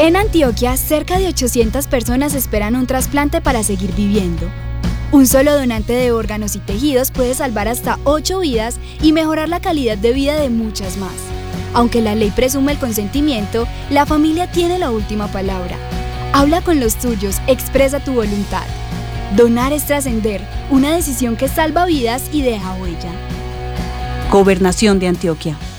En Antioquia, cerca de 800 personas esperan un trasplante para seguir viviendo. Un solo donante de órganos y tejidos puede salvar hasta 8 vidas y mejorar la calidad de vida de muchas más. Aunque la ley presume el consentimiento, la familia tiene la última palabra. Habla con los tuyos, expresa tu voluntad. Donar es trascender, una decisión que salva vidas y deja huella. Gobernación de Antioquia.